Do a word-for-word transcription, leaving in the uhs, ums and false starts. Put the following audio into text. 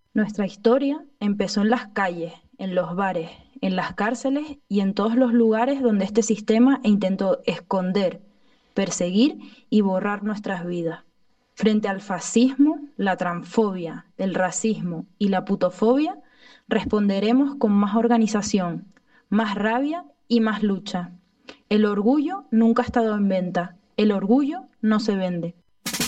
Nuestra historia empezó en las calles, en los bares, en las cárceles y en todos los lugares donde este sistema intentó esconder, perseguir y borrar nuestras vidas. Frente al fascismo, la transfobia, el racismo y la putofobia, responderemos con más organización, más rabia y más lucha. El orgullo nunca ha estado en venta. El orgullo no se vende.